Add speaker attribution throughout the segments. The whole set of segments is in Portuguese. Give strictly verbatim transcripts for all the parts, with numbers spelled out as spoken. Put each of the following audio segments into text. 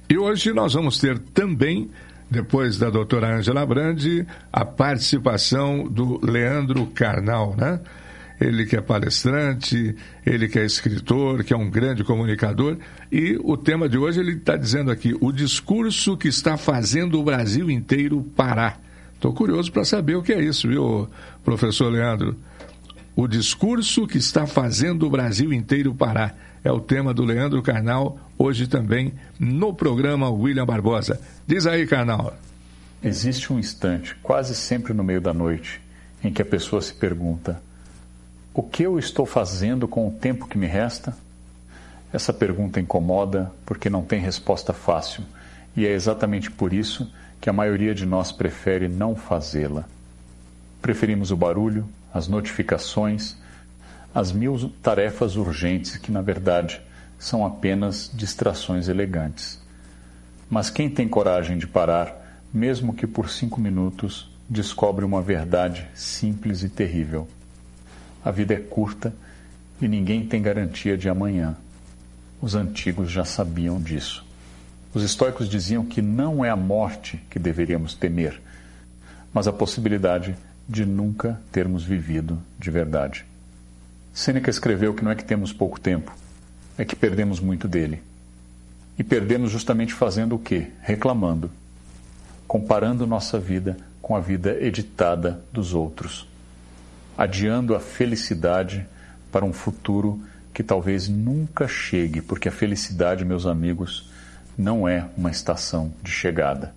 Speaker 1: E hoje nós vamos ter também, depois da doutora Ângela Brandi, a participação do Leandro Carnal, né? Ele que é palestrante, ele que é escritor, que é um grande comunicador. E o tema de hoje, ele está dizendo aqui, o discurso que está fazendo o Brasil inteiro parar. Estou curioso para saber o que é isso, viu, professor Leandro? O discurso que está fazendo o Brasil inteiro parar. É o tema do Leandro Carnal, hoje também no programa William Barbosa. Diz aí, Carnal.
Speaker 2: Existe um instante, quase sempre no meio da noite, em que a pessoa se pergunta: o que eu estou fazendo com o tempo que me resta? Essa pergunta incomoda porque não tem resposta fácil, e é exatamente por isso que a maioria de nós prefere não fazê-la. Preferimos o barulho, as notificações, as mil tarefas urgentes que, na verdade, são apenas distrações elegantes. Mas quem tem coragem de parar, mesmo que por cinco minutos, descobre uma verdade simples e terrível. A vida é curta e ninguém tem garantia de amanhã. Os antigos já sabiam disso. Os estoicos diziam que não é a morte que deveríamos temer, mas a possibilidade de nunca termos vivido de verdade. Sêneca escreveu que não é que temos pouco tempo, é que perdemos muito dele. E perdemos justamente fazendo o quê? Reclamando, comparando nossa vida com a vida editada dos outros, adiando a felicidade para um futuro que talvez nunca chegue, porque a felicidade, meus amigos, não é uma estação de chegada.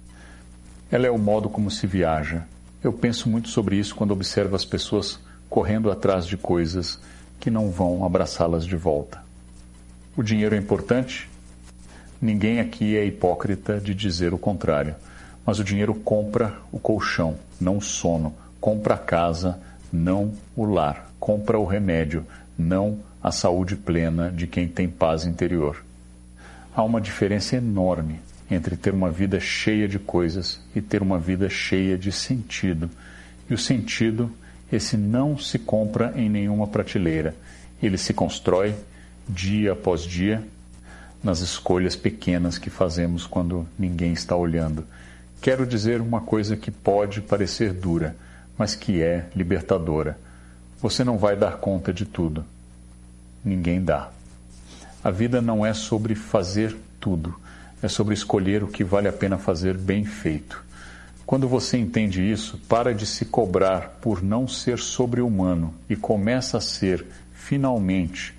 Speaker 2: Ela é o modo como se viaja. Eu penso muito sobre isso quando observo as pessoas correndo atrás de coisas que não vão abraçá-las de volta. O dinheiro é importante? Ninguém aqui é hipócrita de dizer o contrário. Mas o dinheiro compra o colchão, não o sono. Compra a casa, não o lar. Compra o remédio, não a saúde plena de quem tem paz interior. Há uma diferença enorme entre ter uma vida cheia de coisas e ter uma vida cheia de sentido. E o sentido, esse não se compra em nenhuma prateleira. Ele se constrói dia após dia nas escolhas pequenas que fazemos quando ninguém está olhando. Quero dizer uma coisa que pode parecer dura, mas que é libertadora. Você não vai dar conta de tudo. Ninguém dá. A vida não é sobre fazer tudo, é sobre escolher o que vale a pena fazer bem feito. Quando você entende isso, para de se cobrar por não ser sobre-humano e começa a ser, finalmente,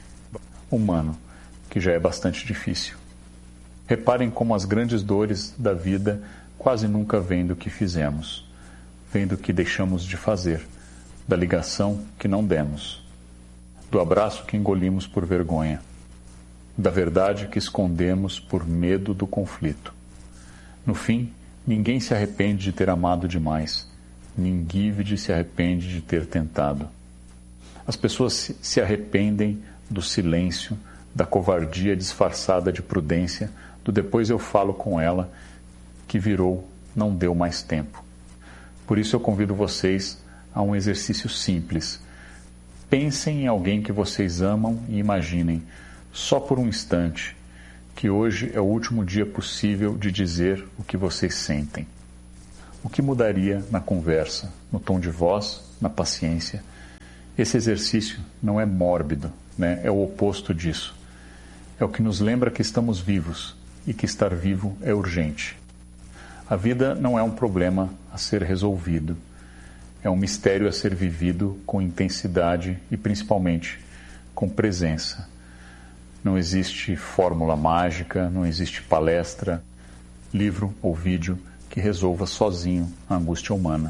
Speaker 2: humano, que já é bastante difícil. Reparem como as grandes dores da vida quase nunca vêm do que fizemos, vêm do que deixamos de fazer, da ligação que não demos, do abraço que engolimos por vergonha, da verdade que escondemos por medo do conflito. No fim, ninguém se arrepende de ter amado demais. Ninguém se arrepende de ter tentado. As pessoas se arrependem do silêncio, da covardia disfarçada de prudência, do depois eu falo com ela, que virou não deu mais tempo. Por isso eu convido vocês a um exercício simples. Pensem em alguém que vocês amam e imaginem, só por um instante, que hoje é o último dia possível de dizer o que vocês sentem. O que mudaria na conversa, no tom de voz, na paciência? Esse exercício não é mórbido, né? É o oposto disso. É o que nos lembra que estamos vivos e que estar vivo é urgente. A vida não é um problema a ser resolvido. É um mistério a ser vivido com intensidade e, principalmente, com presença. Não existe fórmula mágica, não existe palestra, livro ou vídeo que resolva sozinho a angústia humana.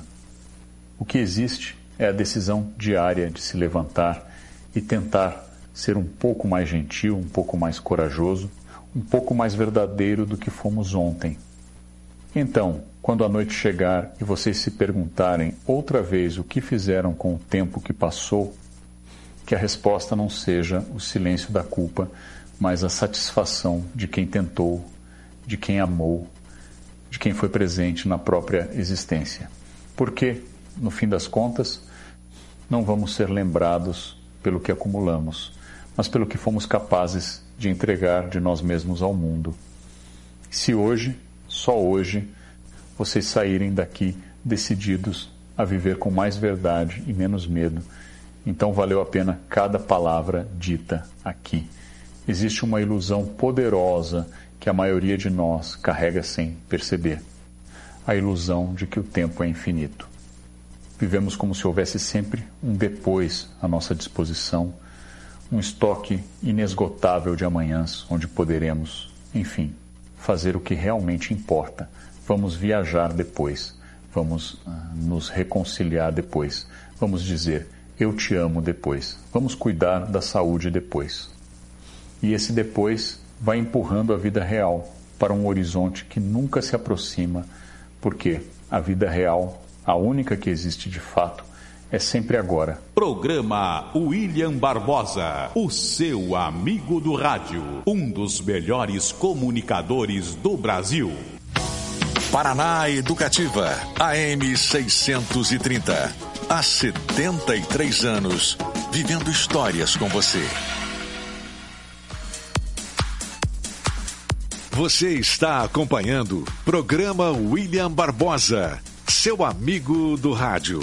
Speaker 2: O que existe é a decisão diária de se levantar e tentar ser um pouco mais gentil, um pouco mais corajoso, um pouco mais verdadeiro do que fomos ontem. Então, quando a noite chegar e vocês se perguntarem outra vez o que fizeram com o tempo que passou, que a resposta não seja o silêncio da culpa, mas a satisfação de quem tentou, de quem amou, de quem foi presente na própria existência. Porque, no fim das contas, não vamos ser lembrados pelo que acumulamos, mas pelo que fomos capazes de entregar de nós mesmos ao mundo. Se hoje, só hoje, vocês saírem daqui decididos a viver com mais verdade e menos medo, então valeu a pena cada palavra dita aqui. Existe uma ilusão poderosa que a maioria de nós carrega sem perceber. A ilusão de que o tempo é infinito. Vivemos como se houvesse sempre um depois à nossa disposição, um estoque inesgotável de amanhãs, onde poderemos, enfim, fazer o que realmente importa. Vamos viajar depois, vamos uh, nos reconciliar depois, vamos dizer, eu te amo depois, vamos cuidar da saúde depois. E esse depois vai empurrando a vida real para um horizonte que nunca se aproxima, porque a vida real, a única que existe de fato, é sempre agora.
Speaker 3: Programa William Barbosa, o seu amigo do rádio, um dos melhores comunicadores do Brasil.
Speaker 4: Paraná Educativa, A M seiscentos e trinta. Há setenta e três anos, vivendo histórias com você. Você está acompanhando o programa William Barbosa, seu amigo do rádio.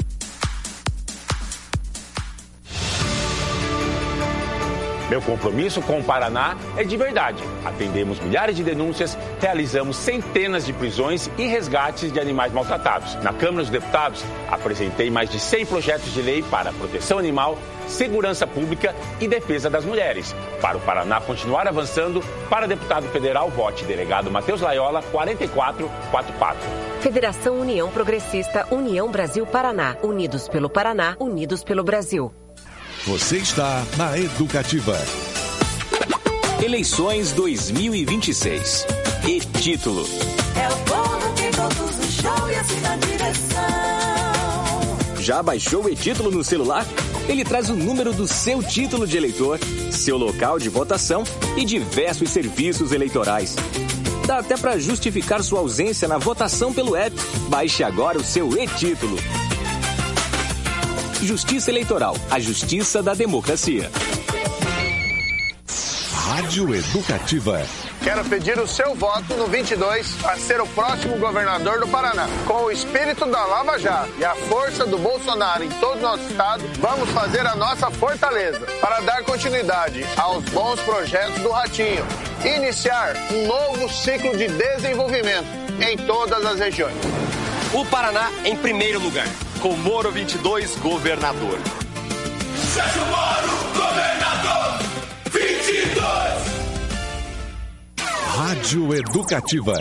Speaker 5: Meu compromisso com o Paraná é de verdade. Atendemos milhares de denúncias, realizamos centenas de prisões e resgates de animais maltratados. Na Câmara dos Deputados, apresentei mais de cem projetos de lei para proteção animal, segurança pública e defesa das mulheres. Para o Paraná continuar avançando, para deputado federal, vote delegado Matheus Laiola, quatro quatro quatro quatro.
Speaker 6: Federação União Progressista, União Brasil Paraná. Unidos pelo Paraná, unidos pelo Brasil.
Speaker 4: Você está na Educativa.
Speaker 7: Eleições dois mil e vinte e seis. E título.
Speaker 8: É o povo que conduz o show e assina a direção.
Speaker 7: Já baixou o e-título no celular? Ele traz o número do seu título de eleitor, seu local de votação e diversos serviços eleitorais. Dá até para justificar sua ausência na votação pelo app. Baixe agora o seu e-título. Justiça Eleitoral, a justiça da democracia.
Speaker 4: Rádio Educativa.
Speaker 9: Quero pedir o seu voto no vinte e dois para ser o próximo governador do Paraná. Com o espírito da Lava Jato e a força do Bolsonaro em todo o nosso estado, vamos fazer a nossa fortaleza para dar continuidade aos bons projetos do Ratinho e iniciar um novo ciclo de desenvolvimento em todas as regiões.
Speaker 10: O Paraná em primeiro lugar. Com Moro vinte e dois, governador.
Speaker 8: Sérgio Moro, governador vinte e dois.
Speaker 4: Rádio Educativa.